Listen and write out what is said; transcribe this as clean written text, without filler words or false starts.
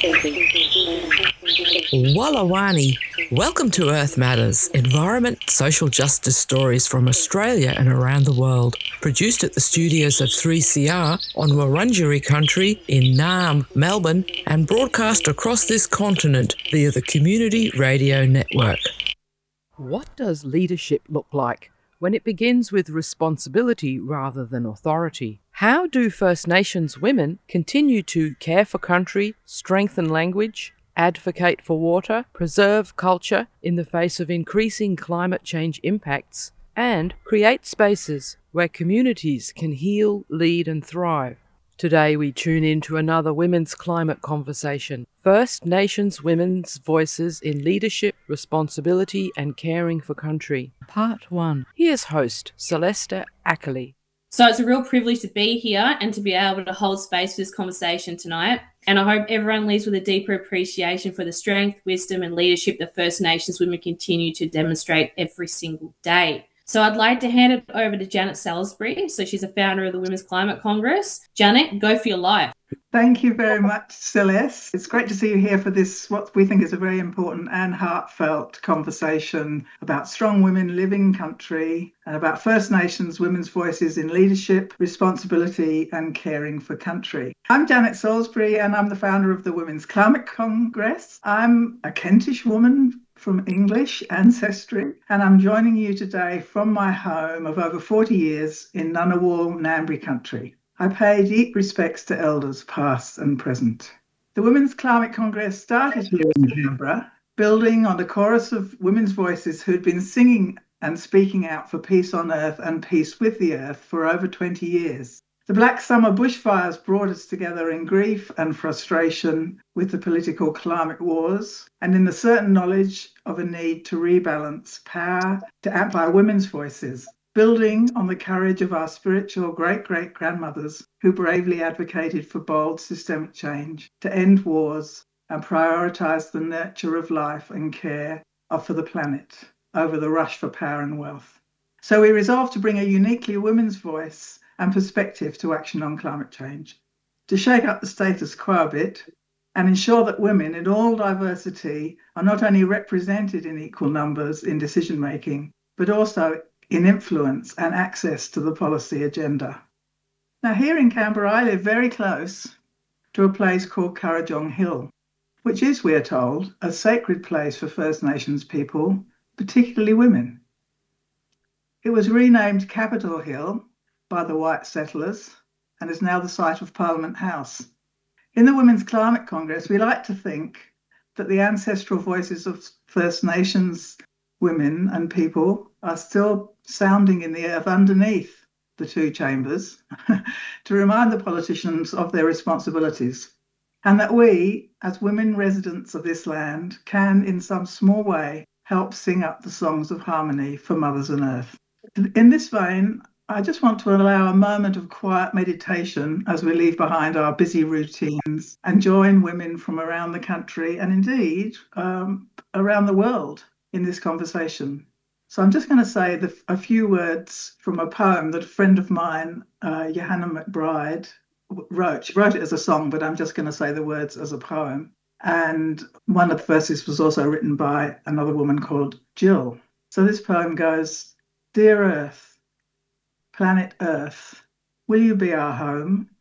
Wallawani, welcome to Earth Matters, environment, social justice stories from Australia and around the world. Produced at the studios of 3CR on Wurundjeri country in Naarm, Melbourne, and broadcast across this continent via the Community Radio Network. What does leadership look like when it begins with responsibility rather than authority? How do First Nations women continue to care for country, strengthen language, advocate for water, preserve culture in the face of increasing climate change impacts, and create spaces where communities can heal, lead and thrive? Today we tune in to another women's climate conversation. First Nations women's voices in leadership, responsibility and caring for country. Part 1. Here's host Celeste Ackley. So it's a real privilege to be here and to be able to hold space for this conversation tonight. And I hope everyone leaves with a deeper appreciation for the strength, wisdom and leadership that First Nations women continue to demonstrate every single day. So I'd like to hand it over to Janet Salisbury. So she's a founder of the Women's Climate Congress. Janet, go for your life. Thank you very much, Celeste. It's great to see you here for this, what we think is a very important and heartfelt conversation about strong women living in country and about First Nations women's voices in leadership, responsibility and caring for country. I'm Janet Salisbury and I'm the founder of the Women's Climate Congress. I'm a Kentish woman from English ancestry, and I'm joining you today from my home of over 40 years in Ngunnawal, Ngambri country. I pay deep respects to elders past and present. The Women's Climate Congress started here in Canberra, building on the chorus of women's voices who'd been singing and speaking out for peace on earth and peace with the earth for over 20 years. The Black Summer bushfires brought us together in grief and frustration with the political climate wars and in the certain knowledge of a need to rebalance power to amplify women's voices, building on the courage of our spiritual great-great-grandmothers who bravely advocated for bold systemic change to end wars and prioritise the nurture of life and care for the planet over the rush for power and wealth. So we resolved to bring a uniquely women's voice and perspective to action on climate change, to shake up the status quo a bit and ensure that women in all diversity are not only represented in equal numbers in decision making, but also in influence and access to the policy agenda. Now here in Canberra, I live very close to a place called Kurrajong Hill, which is, we are told, a sacred place for First Nations people, particularly women. It was renamed Capitol Hill by the white settlers and is now the site of Parliament House. In the Women's Climate Congress, we like to think that the ancestral voices of First Nations women and people are still sounding in the earth underneath the two chambers to remind the politicians of their responsibilities, and that we, as women residents of this land, can in some small way help sing up the songs of harmony for mothers and earth. In this vein, I just want to allow a moment of quiet meditation as we leave behind our busy routines and join women from around the country and indeed around the world in this conversation. So I'm just going to say a few words from a poem that a friend of mine, Johanna McBride, wrote. She wrote it as a song, but I'm just going to say the words as a poem. And one of the verses was also written by another woman called Jill. So this poem goes, "Dear Earth, planet Earth, will you be our home?